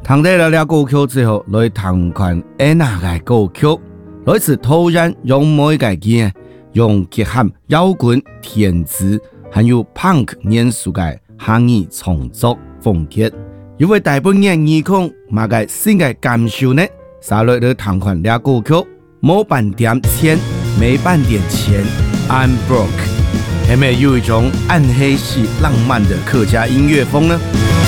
听得了歌曲之后，来弹看安娜的歌曲，来自突然用每个字用结合摇滚、填词，还有 punk 元素的汉语创作风格。因为大部分人耳孔马个新的感受呢，下来来弹看了歌曲，冇半点钱，没半点钱 ，I'm broke， 有没有一种暗黑系浪漫的客家音乐风呢？